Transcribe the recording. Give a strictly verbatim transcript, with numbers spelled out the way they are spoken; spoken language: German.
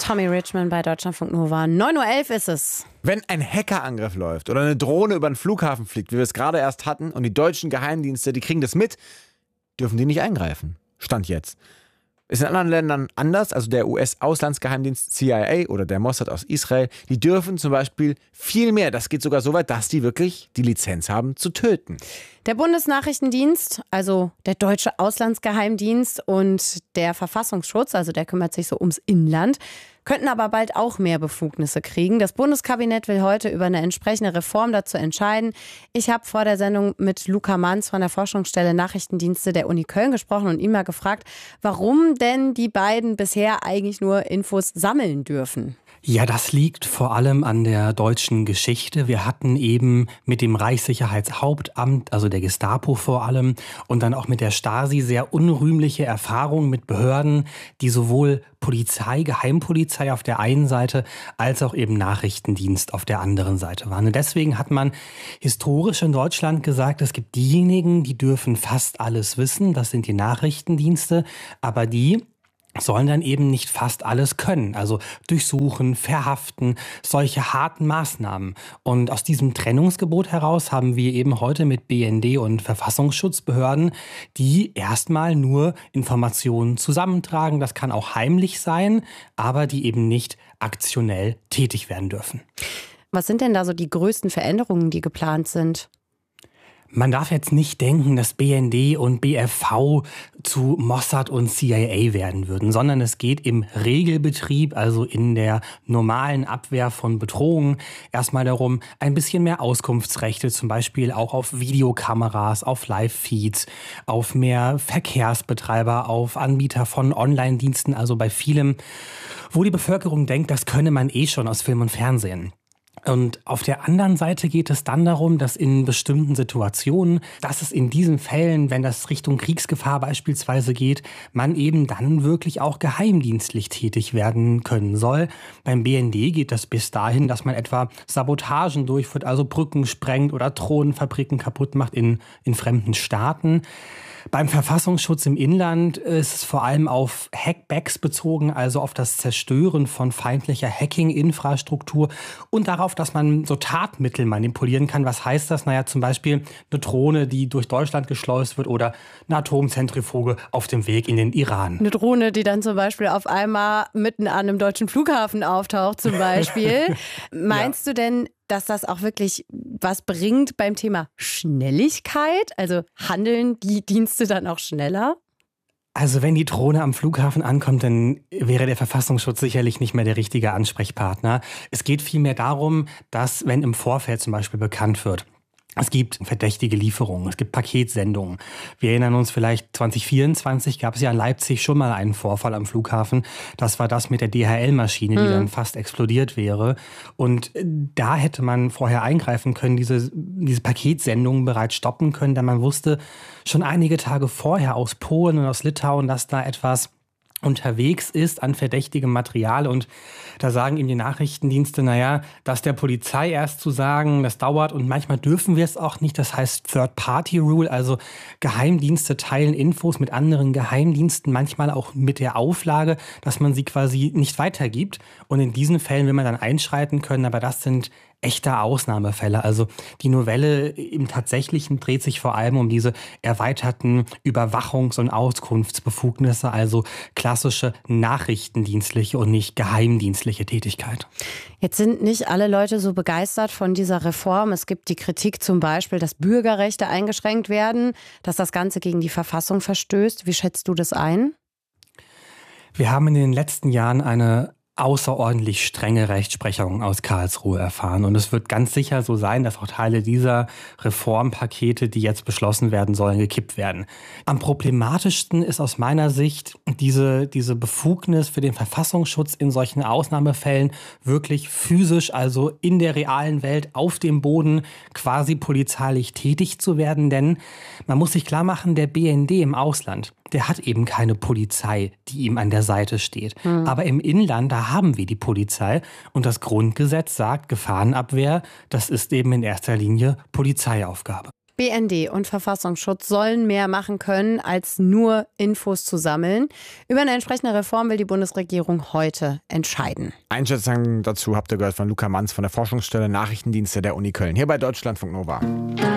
Tommy Richman bei Deutschlandfunk Nova. neun Uhr elf ist es. Wenn ein Hackerangriff läuft oder eine Drohne über den Flughafen fliegt, wie wir es gerade erst hatten, und die deutschen Geheimdienste, die kriegen das mit, dürfen die nicht eingreifen. Stand jetzt. Ist in anderen Ländern anders, also der U S-Auslandsgeheimdienst C I A oder der Mossad aus Israel, die dürfen zum Beispiel viel mehr. Das geht sogar so weit, dass die wirklich die Lizenz haben zu töten. Der Bundesnachrichtendienst, also der deutsche Auslandsgeheimdienst und der Verfassungsschutz, also der kümmert sich so ums Inland, könnten aber bald auch mehr Befugnisse kriegen. Das Bundeskabinett will heute über eine entsprechende Reform dazu entscheiden. Ich habe vor der Sendung mit Luca Manz von der Forschungsstelle Nachrichtendienste der Uni Köln gesprochen und ihn mal gefragt, warum denn die beiden bisher eigentlich nur Infos sammeln dürfen. Ja, das liegt vor allem an der deutschen Geschichte. Wir hatten eben mit dem Reichssicherheitshauptamt, also der Gestapo vor allem, und dann auch mit der Stasi sehr unrühmliche Erfahrungen mit Behörden, die sowohl Polizei, Geheimpolizei auf der einen Seite als auch eben Nachrichtendienst auf der anderen Seite waren. Und deswegen hat man historisch in Deutschland gesagt, es gibt diejenigen, die dürfen fast alles wissen, das sind die Nachrichtendienste, aber die sollen dann eben nicht fast alles können. Also durchsuchen, verhaften, solche harten Maßnahmen. Und aus diesem Trennungsgebot heraus haben wir eben heute mit B N D und Verfassungsschutzbehörden, die erstmal nur Informationen zusammentragen. Das kann auch heimlich sein, aber die eben nicht aktionell tätig werden dürfen. Was sind denn da so die größten Veränderungen, die geplant sind? Man darf jetzt nicht denken, dass B N D und B F V zu Mossad und C I A werden würden, sondern es geht im Regelbetrieb, also in der normalen Abwehr von Bedrohungen, erstmal darum, ein bisschen mehr Auskunftsrechte, zum Beispiel auch auf Videokameras, auf Live-Feeds, auf mehr Verkehrsbetreiber, auf Anbieter von Online-Diensten, also bei vielem, wo die Bevölkerung denkt, das könne man eh schon aus Film und Fernsehen. Und auf der anderen Seite geht es dann darum, dass in bestimmten Situationen, dass es in diesen Fällen, wenn das Richtung Kriegsgefahr beispielsweise geht, man eben dann wirklich auch geheimdienstlich tätig werden können soll. Beim B N D geht das bis dahin, dass man etwa Sabotagen durchführt, also Brücken sprengt oder Drohnenfabriken kaputt macht in, in fremden Staaten. Beim Verfassungsschutz im Inland ist es vor allem auf Hackbacks bezogen, also auf das Zerstören von feindlicher Hacking-Infrastruktur und darauf, dass man so Tatmittel manipulieren kann. Was heißt das? Naja, zum Beispiel eine Drohne, die durch Deutschland geschleust wird oder eine Atomzentrifuge auf dem Weg in den Iran. Eine Drohne, die dann zum Beispiel auf einmal mitten an einem deutschen Flughafen auftaucht zum Beispiel. Meinst ja. du denn, dass das auch wirklich was bringt beim Thema Schnelligkeit? Also handeln die Dienste dann auch schneller? Also wenn die Drohne am Flughafen ankommt, dann wäre der Verfassungsschutz sicherlich nicht mehr der richtige Ansprechpartner. Es geht vielmehr darum, dass, wenn im Vorfeld zum Beispiel bekannt wird, es gibt verdächtige Lieferungen, es gibt Paketsendungen. Wir erinnern uns vielleicht, zwanzig vierundzwanzig gab es ja in Leipzig schon mal einen Vorfall am Flughafen. Das war das mit der D H L-Maschine, die mhm. dann fast explodiert wäre. Und da hätte man vorher eingreifen können, diese, diese Paketsendungen bereits stoppen können, denn man wusste schon einige Tage vorher aus Polen und aus Litauen, dass da etwas unterwegs ist an verdächtigem Material. Und da sagen ihm die Nachrichtendienste, naja, das der Polizei erst zu sagen, das dauert und manchmal dürfen wir es auch nicht. Das heißt Third-Party-Rule, also Geheimdienste teilen Infos mit anderen Geheimdiensten, manchmal auch mit der Auflage, dass man sie quasi nicht weitergibt. Und in diesen Fällen will man dann einschreiten können, aber das sind echte Ausnahmefälle. Also die Novelle im Tatsächlichen dreht sich vor allem um diese erweiterten Überwachungs- und Auskunftsbefugnisse, also klassische nachrichtendienstliche und nicht geheimdienstliche Tätigkeit. Jetzt sind nicht alle Leute so begeistert von dieser Reform. Es gibt die Kritik zum Beispiel, dass Bürgerrechte eingeschränkt werden, dass das Ganze gegen die Verfassung verstößt. Wie schätzt du das ein? Wir haben in den letzten Jahren eine außerordentlich strenge Rechtsprechung aus Karlsruhe erfahren. Und es wird ganz sicher so sein, dass auch Teile dieser Reformpakete, die jetzt beschlossen werden sollen, gekippt werden. Am problematischsten ist aus meiner Sicht diese, diese Befugnis für den Verfassungsschutz in solchen Ausnahmefällen wirklich physisch, also in der realen Welt, auf dem Boden quasi polizeilich tätig zu werden. Denn man muss sich klar machen, der B N D im Ausland, der hat eben keine Polizei, die ihm an der Seite steht. Mhm. Aber im Inland, da haben wir die Polizei. Und das Grundgesetz sagt, Gefahrenabwehr, das ist eben in erster Linie Polizeiaufgabe. B N D und Verfassungsschutz sollen mehr machen können, als nur Infos zu sammeln. Über eine entsprechende Reform will die Bundesregierung heute entscheiden. Einschätzungen dazu habt ihr gehört von Luca Manz von der Forschungsstelle Nachrichtendienste der Uni Köln, hier bei Deutschlandfunk Nova.